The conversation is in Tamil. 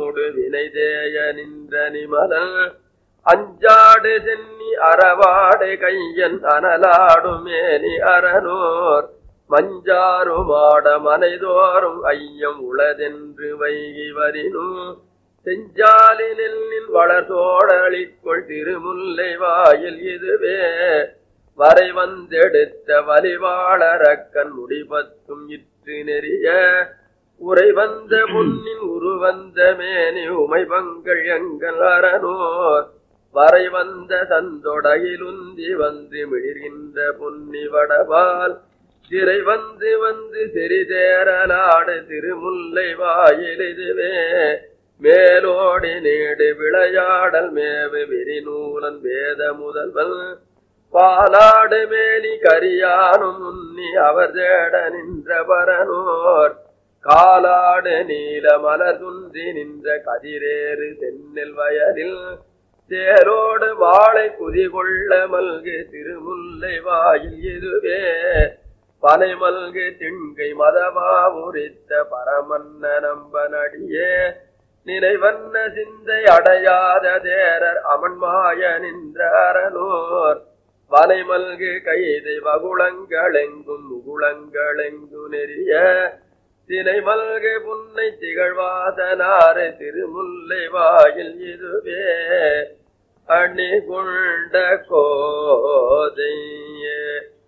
மேலோடு வினைதேய நின்ற நிமலன் அஞ்சாடு சென்னி அறவாடு கையன் அனலாடு மேனி அறனோர் மஞ்சாருமாட மனைதோறும் ஐயம் உளதென்று வைகி வரினும் செஞ்சாலி நெல்லின் வளர்தோடளிக்குள் திருமுல்லை வாயில் இதுவே வரை வந்தெடுத்த வலிவாளரக்கன் முடிபத்தும் இற்று நெறிய உரை வந்த முன்னின் உருவந்த மேனி உமை பங்கள் எங்கள் அறனோர் வரை வந்த சந்தொடகிலுந்தி வந்து மிளிர்கின்ற பொன்னி வடபால் திரை வந்து வந்து சிறிதேரலாடு திருமுல்லை வாயில் இதுவே மேலோடி நீடு விளையாடல் மேவு விரிநூலன் வேத முதல்வன் பாலாடு மேனி கரியானும் முன்னி அவர் தேட நின்ற பரனோர் காலாடு நீல மலர் துன்றி நின்ற கதிரேறு தென்னல் வயலில் தேரோடு வாழை குதிகொள்ள மல்கு திருமுல்லை வாயில் இதுவே பனை மல்கு திண்கை மதமா உரித்த பரமன்ன நம்பனடியே நினைவன்ன சிந்தை அடையாத தேரர் அமன்மாய நின்ற அரணோர் வனை மல்கு கைதை வகுளங்களெங்கும் முகுளங்களெங்கு நெறிய தினை மல்கு புன்னை திகழ்வாதனாறு திருமுல்லை வாயில் இதுவே அணி கொண்ட கோதையே